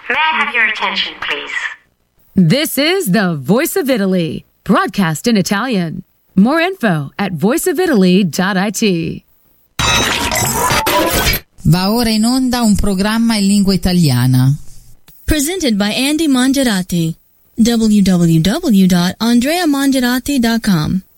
May I have your attention, please? This is the Voice of Italy, broadcast in Italian. More info at voiceofitaly.it. Va ora in onda un programma in lingua italiana. Presented by Andy Mangiarati. www.andreamangiarati.com